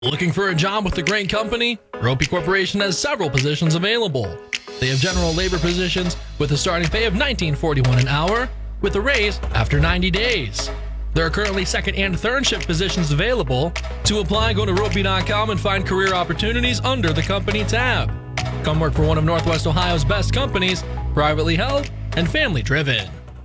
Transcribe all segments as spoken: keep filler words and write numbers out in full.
Looking for a job with a great company? Ropey Corporation has several positions available. They have general labor positions with a starting pay of nineteen forty-one an hour, with a raise after ninety days. There are currently second and third shift positions available. To apply, go to ropey dot com and find career opportunities under the company tab. Come work for one of Northwest Ohio's best companies, privately held and family driven.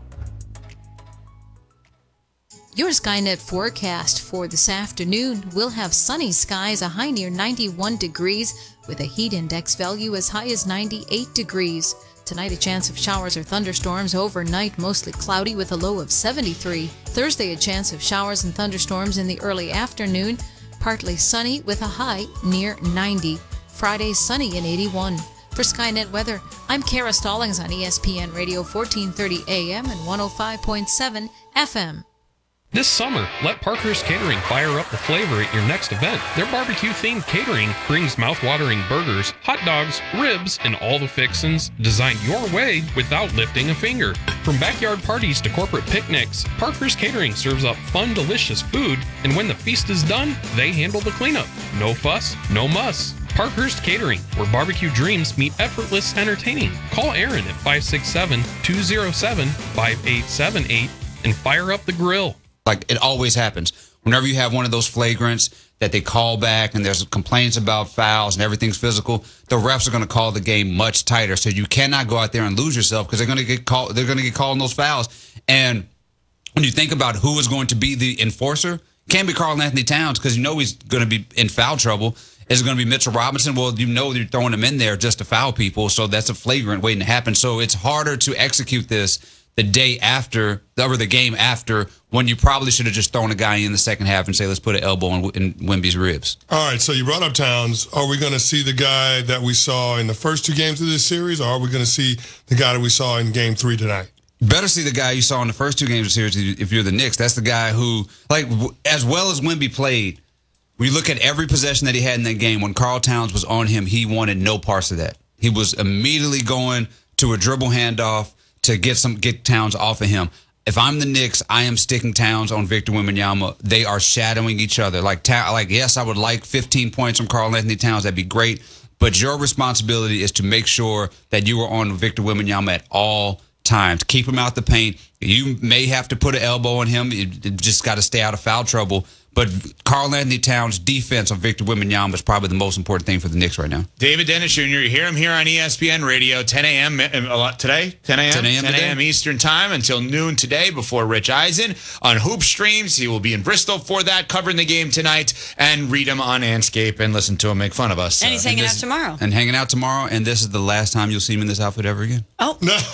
Your Skynet forecast for this afternoon will have sunny skies, a high near ninety-one degrees, with a heat index value as high as ninety-eight degrees. Tonight, a chance of showers or thunderstorms. Overnight, mostly cloudy with a low of seventy-three. Thursday, a chance of showers and thunderstorms in the early afternoon. Partly sunny with a high near ninety. Friday, sunny and eighty-one. For Skynet Weather, I'm Kara Stallings on E S P N Radio fourteen thirty A M and one oh five point seven F M. This summer, let Parkhurst Catering fire up the flavor at your next event. Their barbecue-themed catering brings mouth-watering burgers, hot dogs, ribs, and all the fixins designed your way without lifting a finger. From backyard parties to corporate picnics, Parkhurst Catering serves up fun, delicious food, and when the feast is done, they handle the cleanup. No fuss, no muss. Parkhurst Catering, where barbecue dreams meet effortless entertaining. Call Aaron at five six seven, two oh seven, five eight seven eight and fire up the grill. Like it always happens. Whenever you have one of those flagrants that they call back and there's complaints about fouls and everything's physical, the refs are going to call the game much tighter. So you cannot go out there and lose yourself because they're going to get called. They're going to get called on those fouls. And when you think about who is going to be the enforcer, can't be Karl Anthony Towns because you know he's going to be in foul trouble. Is it going to be Mitchell Robinson? Well, you know you're throwing him in there just to foul people, so that's a flagrant waiting to happen. So it's harder to execute this the day after, or the game after, when you probably should have just thrown a guy in the second half and say, let's put an elbow in, in Wemby's ribs. All right, so you brought up Towns. Are we going to see the guy that we saw in the first two games of this series, or are we going to see the guy that we saw in game three tonight? Better see the guy you saw in the first two games of the series if you're the Knicks. That's the guy who, like, as well as Wemby played, when you look at every possession that he had in that game, when Karl Towns was on him, he wanted no parts of that. He was immediately going to a dribble handoff to get some get Towns off of him. If I'm the Knicks, I am sticking Towns on Victor Wembanyama. They are shadowing each other. Like, like yes, I would like fifteen points from Karl Anthony Towns. That'd be great. But your responsibility is to make sure that you are on Victor Wembanyama at all times. Keep him out the paint. You may have to put an elbow on him. You just got to stay out of foul trouble. But Karl Anthony Towns' defense on Victor Wembanyama is probably the most important thing for the Knicks right now. David Dennis Junior, you hear him here on E S P N Radio, ten a.m. a lot today, ten a.m. ten a.m. ten a.m. Eastern Time until noon today before Rich Eisen on Hoop Streams. He will be in Bristol for that, covering the game tonight, and read him on Anscape and listen to him make fun of us. And he's uh, hanging this, out tomorrow. And hanging out tomorrow, and this is the last time you'll see him in this outfit ever again. Oh.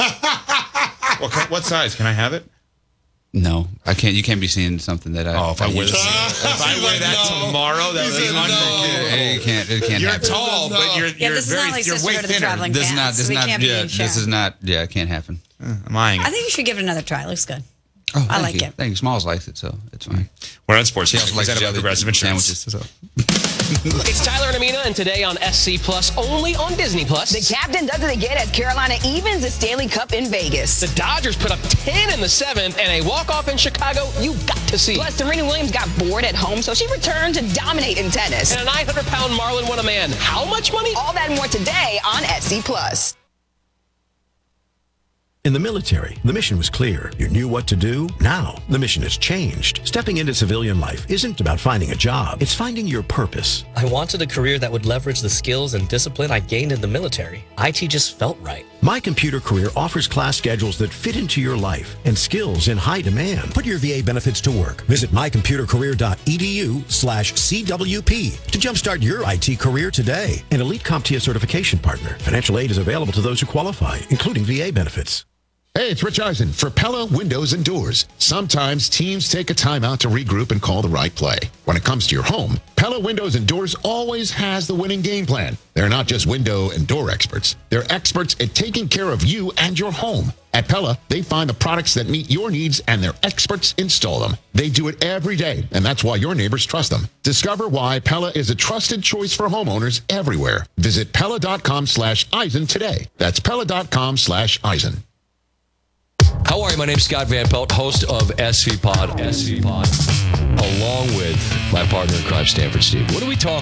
what, what size? Can I have it? No, I can't. You can't be seeing something that I. Oh, if I, I wear, use. if I wear that no. tomorrow, that He would be said unforgivable. It can't. It can't You're happen. tall, No. but you're Yeah, you're this is very not like you're sister way to the thinner. traveling This is not. pants. This is We not. can't be Yeah, in this is not. Yeah, it can't happen. I'm eyeing it. I think you should give it another try. It looks good. Oh, I thank like you. it. Thank you. Smalls likes it, so it's fine. We're on Sports. She also likes about jelly Progressive Insurance. sandwiches. So. It's Tyler and Amina, and today on S C Plus, only on Disney Plus. The captain does it again as Carolina evens the Stanley Cup in Vegas. The Dodgers put up ten in the seventh, and a walk-off in Chicago you got to see. Plus, Serena Williams got bored at home, so she returned to dominate in tennis. And a nine hundred pound Marlin won a man. How much money? All that and more today on S C Plus. In the military, the mission was clear. You knew what to do. Now, the mission has changed. Stepping into civilian life isn't about finding a job. It's finding your purpose. I wanted a career that would leverage the skills and discipline I gained in the military. I T just felt right. My Computer Career offers class schedules that fit into your life and skills in high demand. Put your V A benefits to work. Visit mycomputercareer.edu slash CWP to jumpstart your I T career today. An Elite CompTIA certification partner. Financial aid is available to those who qualify, including V A benefits. Hey, it's Rich Eisen for Pella Windows and Doors. Sometimes teams take a timeout to regroup and call the right play. When it comes to your home, Pella Windows and Doors always has the winning game plan. They're not just window and door experts. They're experts at taking care of you and your home. At Pella, they find the products that meet your needs and their experts install them. They do it every day, and that's why your neighbors trust them. Discover why Pella is a trusted choice for homeowners everywhere. Visit Pella.com slash Eisen today. That's Pella.com slash Eisen. How are you? My name's Scott Van Pelt, host of S V Pod, S V Pod, along with my partner in crime, Stanford Steve. What are we talking